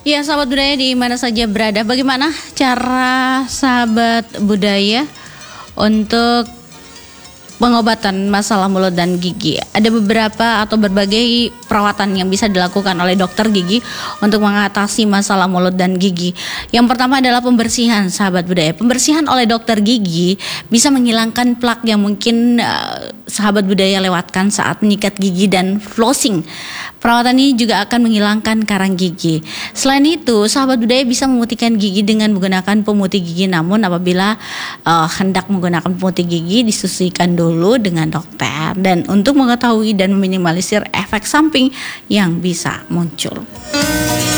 Ya, sahabat budaya di mana saja berada, bagaimana cara sahabat budaya untuk pengobatan masalah mulut dan gigi? Ada beberapa atau berbagai perawatan yang bisa dilakukan oleh dokter gigi untuk mengatasi masalah mulut dan gigi. Yang pertama adalah pembersihan, sahabat budaya. Pembersihan oleh dokter gigi bisa menghilangkan plak yang mungkin sahabat budaya lewatkan saat menyikat gigi dan flossing. Perawatan ini juga akan menghilangkan karang gigi. Selain itu, sahabat budaya bisa memutihkan gigi dengan menggunakan pemutih gigi. Namun apabila hendak menggunakan pemutih gigi, diskusikan dulu dengan dokter dan untuk mengetahui dan meminimalisir efek samping yang bisa muncul.